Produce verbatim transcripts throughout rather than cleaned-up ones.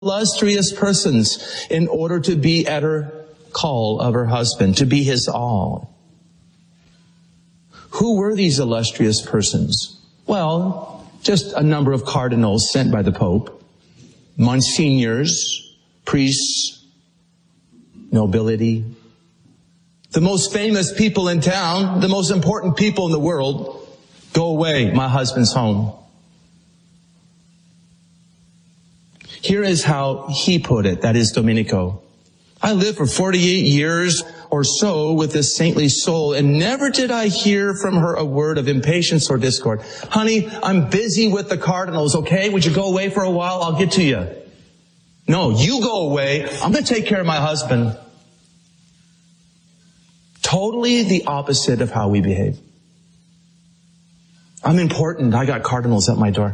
illustrious persons in order to be at her call of her husband, to be his all. Who were these illustrious persons? Well, just a number of cardinals sent by the Pope, monsignors, priests, nobility, the most famous people in town, the most important people in the world. Go away, my husband's home. Here is how he put it, that is Domenico. I lived for forty-eight years or so with this saintly soul, and never did I hear from her a word of impatience or discord. Honey, I'm busy with the cardinals, okay? Would you go away for a while? I'll get to you. No, you go away. I'm going to take care of my husband. Totally the opposite of how we behave. I'm important. I got cardinals at my door.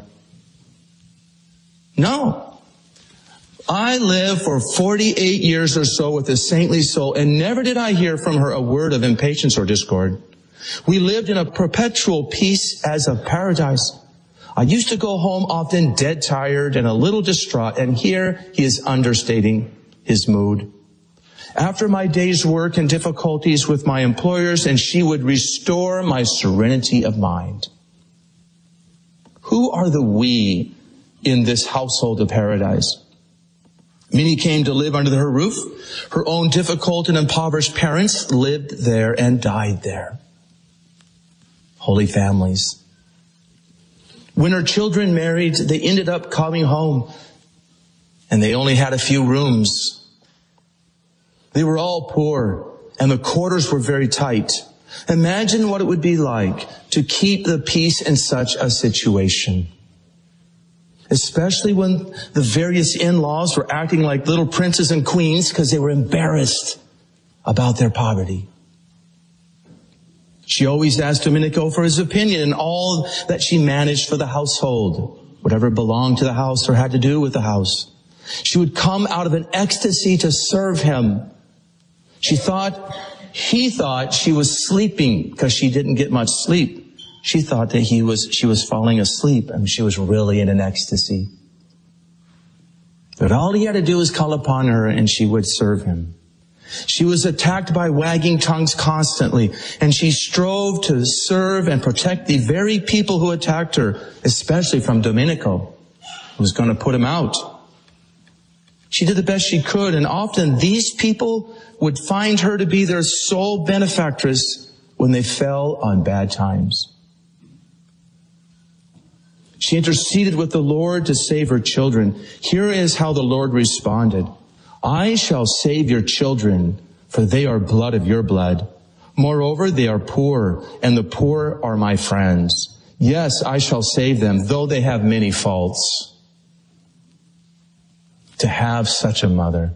No. I lived for forty-eight years or so with a saintly soul, and never did I hear from her a word of impatience or discord. We lived in a perpetual peace as of paradise. I used to go home often dead tired and a little distraught, and here he is understating his mood. After my day's work and difficulties with my employers, and she would restore my serenity of mind. Who are the we in this household of paradise? Many came to live under her roof. Her own difficult and impoverished parents lived there and died there. Holy families. When her children married, they ended up coming home, and they only had a few rooms. They were all poor, and the quarters were very tight. Imagine what it would be like to keep the peace in such a situation. Especially when the various in-laws were acting like little princes and queens because they were embarrassed about their poverty. She always asked Domenico for his opinion in all that she managed for the household, whatever belonged to the house or had to do with the house. She would come out of an ecstasy to serve him. She thought, he thought she was sleeping because she didn't get much sleep. She thought that he was, she was falling asleep, and she was really in an ecstasy. But all he had to do was call upon her, and she would serve him. She was attacked by wagging tongues constantly, and she strove to serve and protect the very people who attacked her, especially from Domenico, who was going to put him out. She did the best she could, and often these people would find her to be their sole benefactress when they fell on bad times. She interceded with the Lord to save her children. Here is how the Lord responded. I shall save your children, for they are blood of your blood. Moreover, they are poor, and the poor are my friends. Yes, I shall save them, though they have many faults. To have such a mother.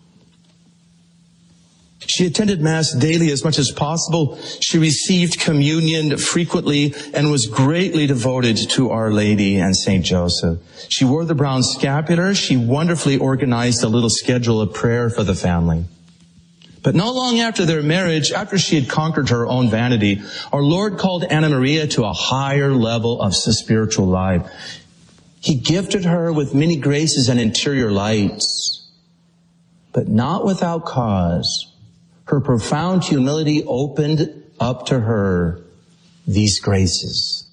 She attended Mass daily as much as possible. She received communion frequently and was greatly devoted to Our Lady and Saint Joseph. She wore the brown scapular. She wonderfully organized a little schedule of prayer for the family. But not long after their marriage, after she had conquered her own vanity, our Lord called Anna Maria to a higher level of spiritual life. He gifted her with many graces and interior lights, but not without cause. Her profound humility opened up to her these graces.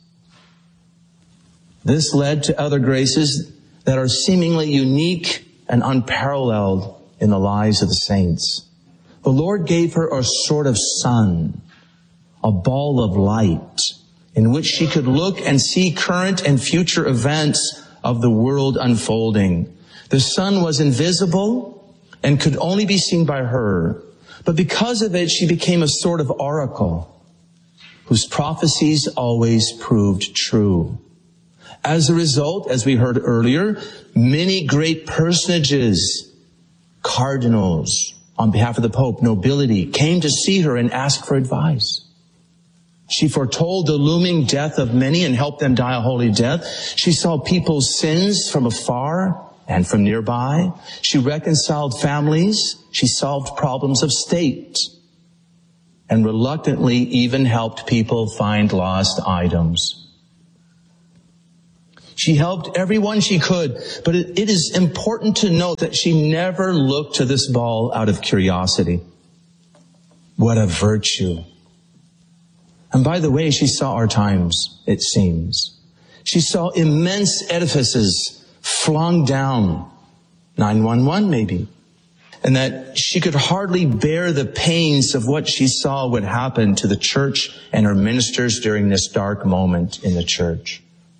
This led to other graces that are seemingly unique and unparalleled in the lives of the saints. The Lord gave her a sort of sun, a ball of light, in which she could look and see current and future events of the world unfolding. The sun was invisible and could only be seen by her. But because of it, she became a sort of oracle whose prophecies always proved true. As a result, as we heard earlier, many great personages, cardinals, on behalf of the Pope, nobility, came to see her and ask for advice. She foretold the looming death of many and helped them die a holy death. She saw people's sins from afar and from nearby. She reconciled families. She solved problems of state and reluctantly even helped people find lost items. She helped everyone she could, but it, it is important to note that she never looked to this ball out of curiosity. What a virtue. And by the way, she saw our times, it seems. She saw immense edifices flung down, nine one one maybe, and that she could hardly bear the pains of what she saw would happen to the church and her ministers during this dark moment in the church.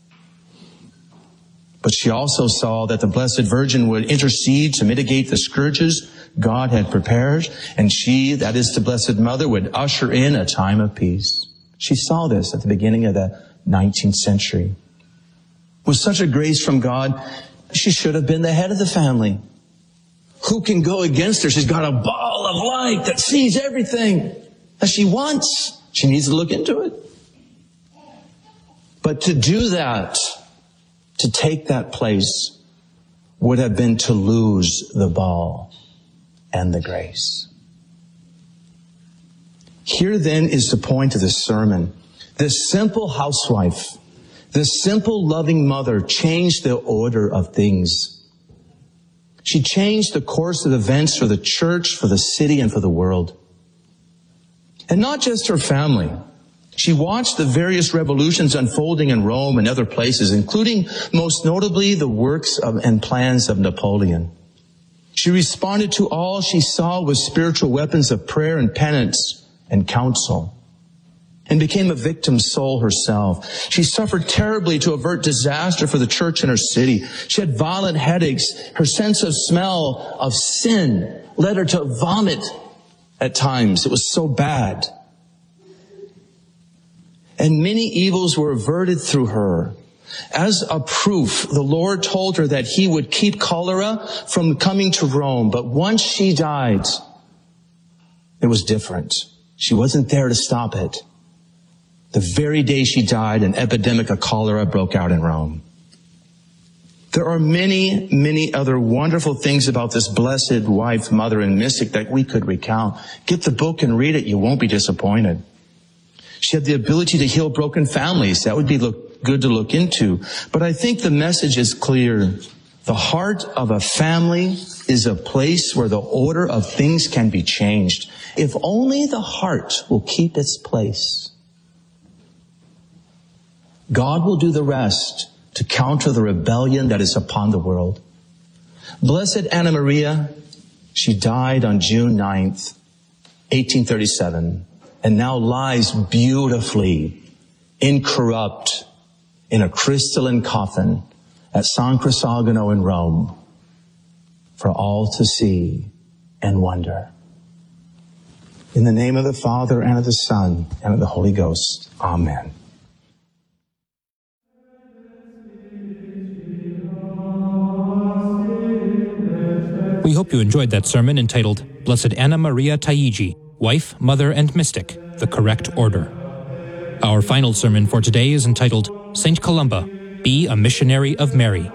But she also saw that the Blessed Virgin would intercede to mitigate the scourges God had prepared, and she, that is the Blessed Mother, would usher in a time of peace. She saw this at the beginning of the nineteenth century. With such a grace from God, she should have been the head of the family. Who can go against her? She's got a ball of light that sees everything that she wants. She needs to look into it. But to do that, to take that place, would have been to lose the ball and the grace. Here then is the point of this sermon. This simple housewife, this simple loving mother changed the order of things. She changed the course of events for the church, for the city, and for the world. And not just her family. She watched the various revolutions unfolding in Rome and other places, including most notably the works of, and plans of Napoleon. She responded to all she saw with spiritual weapons of prayer and penance and counsel, and became a victim soul herself. She suffered terribly to avert disaster for the church and her city. She had violent headaches. Her sense of smell of sin led her to vomit at times. It was so bad. And many evils were averted through her. As a proof, the Lord told her that he would keep cholera from coming to Rome. But once she died, it was different. She wasn't there to stop it. The very day she died, an epidemic of cholera broke out in Rome. There are many, many other wonderful things about this blessed wife, mother, and mystic that we could recount. Get the book and read it. You won't be disappointed. She had the ability to heal broken families. That would be look, good to look into. But I think the message is clear. The heart of a family is a place where the order of things can be changed. If only the heart will keep its place, God will do the rest to counter the rebellion that is upon the world. Blessed Anna Maria, she died on June ninth, eighteen thirty-seven, and now lies beautifully, incorrupt, in a crystalline coffin at San Crisologo in Rome for all to see and wonder. In the name of the Father, and of the Son, and of the Holy Ghost. Amen. We hope you enjoyed that sermon entitled Blessed Anna Maria Taigi, Wife, Mother, and Mystic, the Correct Order. Our final sermon for today is entitled Saint Columba, Be a Missionary of Mary.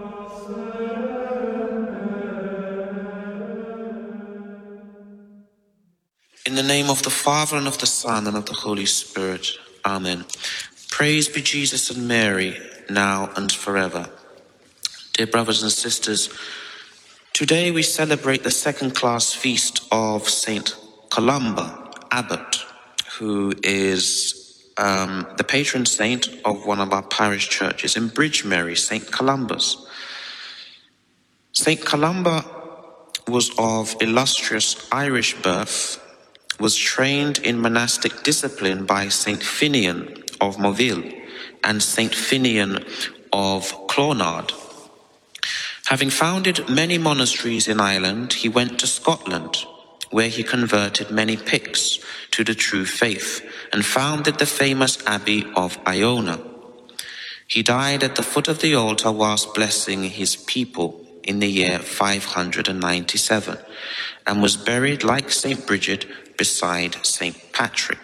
In the name of the Father, and of the Son, and of the Holy Spirit. Amen. Praise be Jesus and Mary, now and forever. Dear brothers and sisters, today we celebrate the second-class feast of Saint Columba, Abbot, who is um, the patron saint of one of our parish churches in Bridgemary, Saint Columba's. Saint Columba was of illustrious Irish birth, was trained in monastic discipline by Saint Finian of Moville and Saint Finian of Clonard. Having founded many monasteries in Ireland, he went to Scotland, where he converted many Picts to the true faith and founded the famous Abbey of Iona. He died at the foot of the altar whilst blessing his people in the year five hundred ninety-seven, and was buried like Saint Bridget beside Saint Patrick.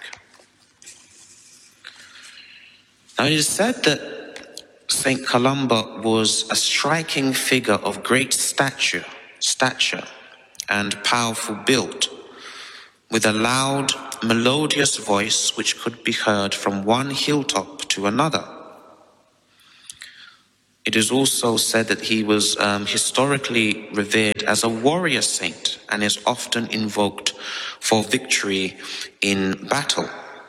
Now it is said that Saint Columba was a striking figure of great stature, stature and powerful build, with a loud, melodious voice which could be heard from one hilltop to another. It is also said that he was um, historically revered as a warrior saint and is often invoked for victory in battle.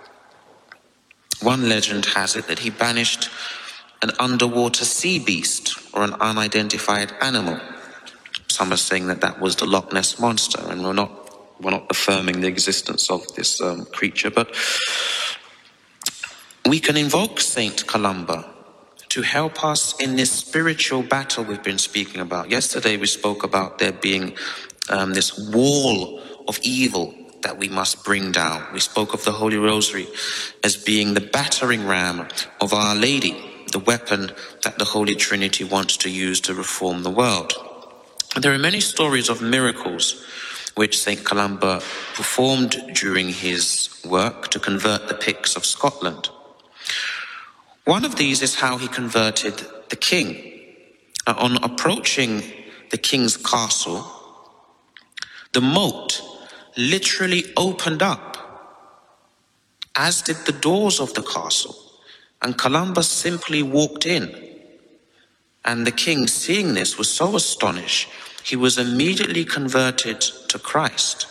One legend has it that he banished an underwater sea beast or an unidentified animal. Some are saying that that was the Loch Ness Monster, and we're not we're not affirming the existence of this um, creature, but we can invoke Saint Columba to help us in this spiritual battle we've been speaking about. Yesterday we spoke about there being um, this wall of evil that we must bring down. We spoke of the Holy Rosary as being the battering ram of Our Lady, the weapon that the Holy Trinity wants to use to reform the world. And there are many stories of miracles which Saint Columba performed during his work to convert the Picts of Scotland. One of these is how he converted the king. Uh, on approaching the king's castle, the moat literally opened up, as did the doors of the castle, and Columba simply walked in. And the king, seeing this, was so astonished, he was immediately converted to Christ.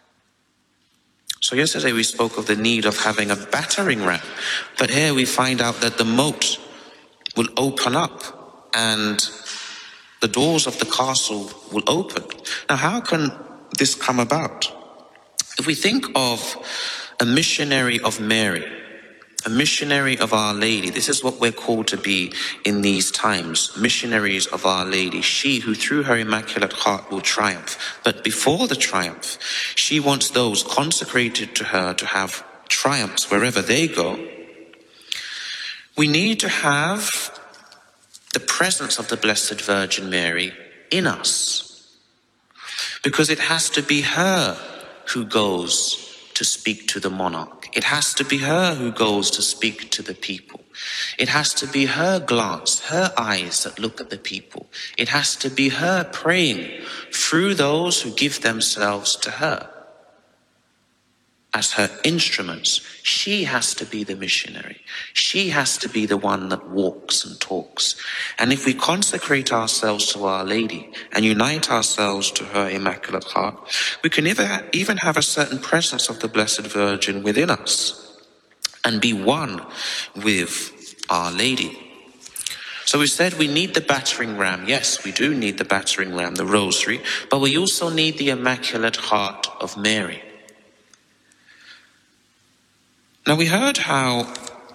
So yesterday we spoke of the need of having a battering ram, but here we find out that the moat will open up and the doors of the castle will open. Now, how can this come about? If we think of a missionary of Mary, a missionary of Our Lady, this is what we're called to be in these times, missionaries of Our Lady. She who through her Immaculate Heart will triumph. But before the triumph, she wants those consecrated to her to have triumphs wherever they go. We need to have the presence of the Blessed Virgin Mary in us, because it has to be her who goes to speak to the monarch. It has to be her who goes to speak to the people. It has to be her glance, her eyes that look at the people. It has to be her praying through those who give themselves to her. As her instruments, she has to be the missionary. She has to be the one that walks and talks. And if we consecrate ourselves to Our Lady and unite ourselves to her Immaculate Heart, we can even have a certain presence of the Blessed Virgin within us and be one with Our Lady. So we said we need the battering ram. Yes, we do need the battering ram, the Rosary, but we also need the Immaculate Heart of Mary. Now, we heard how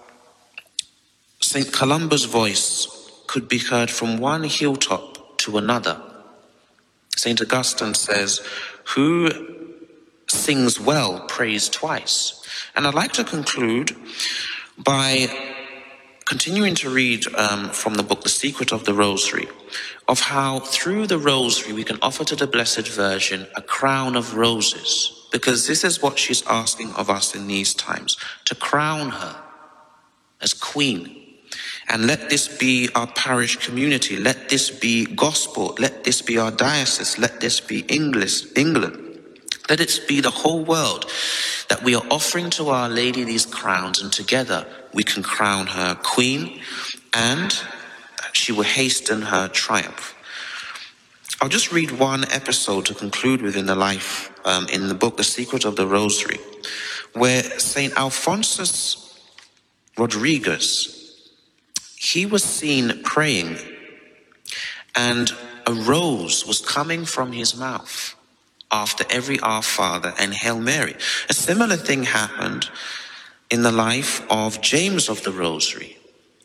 Saint Columba's voice could be heard from one hilltop to another. Saint Augustine says, "Who sings well prays twice." And I'd like to conclude by continuing to read um, from the book The Secret of the Rosary, of how through the Rosary we can offer to the Blessed Virgin a crown of roses. Because this is what she's asking of us in these times, to crown her as Queen. And let this be our parish community. Let this be gospel. Let this be our diocese. Let this be English, England. Let it be the whole world that we are offering to Our Lady these crowns, and together we can crown her Queen, and she will hasten her triumph. I'll just read one episode to conclude with in the life, um, in the book The Secret of the Rosary, where Saint Alphonsus Rodriguez, he was seen praying, and a rose was coming from his mouth after every Our Father and Hail Mary. A similar thing happened in the life of James of the Rosary.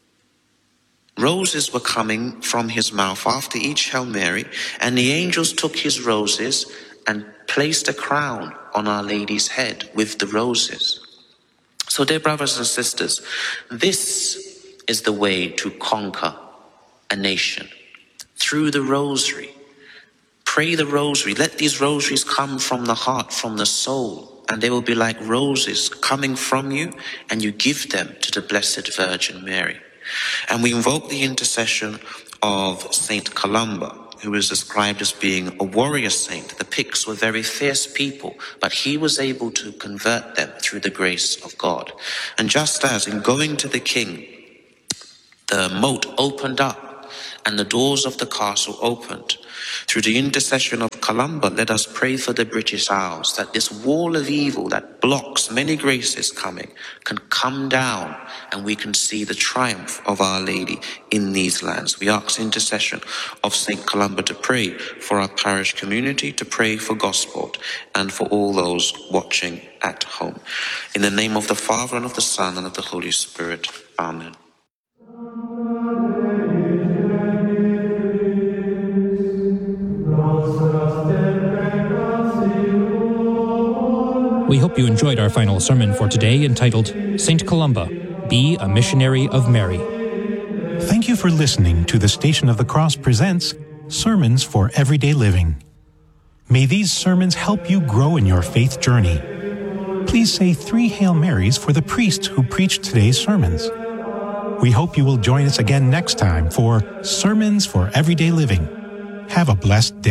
Roses were coming from his mouth after each Hail Mary, and the angels took his roses and placed a crown on Our Lady's head with the roses. So, dear brothers and sisters, this is the way to conquer a nation, through the Rosary. Pray the Rosary. Let these rosaries come from the heart, from the soul, and they will be like roses coming from you, and you give them to the Blessed Virgin Mary. And we invoke the intercession of Saint Columba, who is described as being a warrior saint. The Picts were very fierce people, but he was able to convert them through the grace of God. And just as in going to the king, the moat opened up and the doors of the castle opened. Through the intercession of Columba, let us pray for the British Isles, that this wall of evil that blocks many graces coming can come down and we can see the triumph of Our Lady in these lands. We ask intercession of Saint Columba to pray for our parish community, to pray for Gosport, and for all those watching at home. In the name of the Father, and of the Son, and of the Holy Spirit. Amen. We hope you enjoyed our final sermon for today, entitled Saint Columba, Be a Missionary of Mary. Thank you for listening to the Station of the Cross presents Sermons for Everyday Living. May these sermons help you grow in your faith journey. Please say three Hail Marys for the priest who preached today's sermons. We hope you will join us again next time for Sermons for Everyday Living. Have a blessed day.